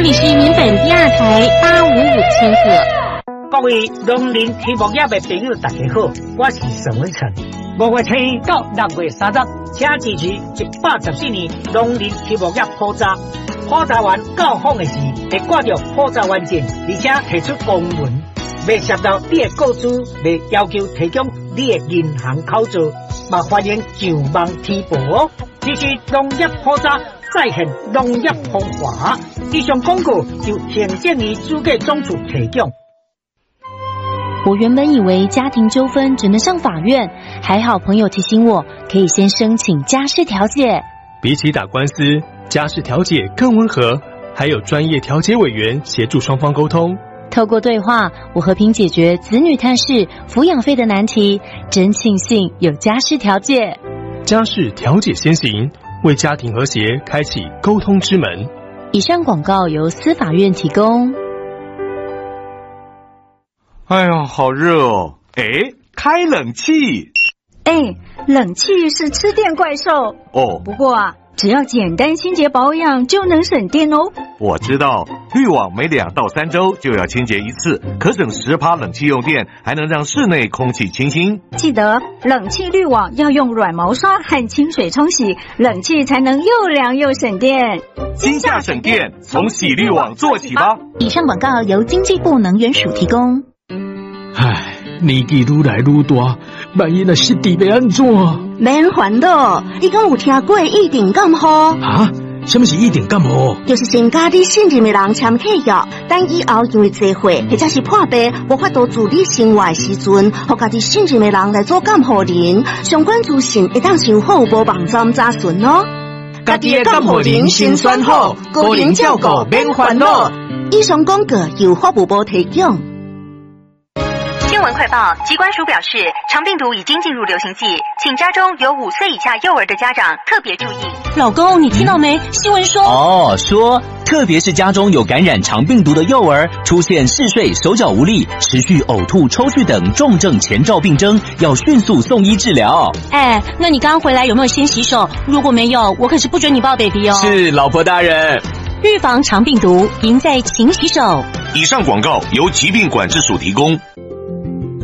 里是民本第二台855千赫。 各位农林畜牧业的朋友，大家好，我是沈文成。5月7日到6月30日，请支持114年农林畜牧业普查。普查完到访的时，会挂着普查完证，而且提出公文，未涉到你的个资，未要求提供你的银行口座，嘛欢迎上网提报哦。支持农业普查，再现农业风华。以上广告由行政院主计总处提供。 我原本以为家庭纠纷只能上法院，还好朋友提醒我，可以先申请家事调解。 比起打官司，家事调解更温和，还有专业调解委员协助双方沟通。 透过对话，我和平解决子女探视、抚养费的难题，真庆幸有家事调解。 家事调解先行，为家庭和谐开启沟通之门。 以上广告由司法院提供。 哎呀，好热哦！哎，开冷气。 哎，冷气是吃电怪兽哦。 不过啊，只要简单清洁保养就能省电哦。 我知道，滤网每2到3周就要清洁一次，可省10%冷气用电，还能让室内空气清新。 记得冷气滤网要用软毛刷和清水冲洗，冷气才能又凉又省电。 今夏省电，从洗滤网做起吧。 以上广告由经济部能源署提供。 唉，年纪愈来愈大，万一若失智要安怎？ 免烦恼，你敢有听过一定感冒？ 啊？什么是一定感冒？ 就是先甲你信任的人签契约，等以后因为聚会或者是破病，无法度自理生活的时阵，互家己信任的人来做监护人。相关资讯会当上好无网站查询哦。 家己的监护人先选好，个人照顾免烦恼。 以上广告由法务部提供。 新闻快报，疾管署表示，肠病毒已经进入流行季，请家中有5岁以下幼儿的家长特别注意。 老公，你听到没？新闻说特别是家中有感染肠病毒的幼儿，出现嗜睡、手脚无力、持续呕吐、抽搐等重症前兆病征，要迅速送医治疗。 哎，那你刚刚回来有没有先洗手？如果没有，我可是不准你抱 baby 哦。 是，老婆大人。 预防肠病毒，赢在勤洗手。 以上广告由疾病管制署提供。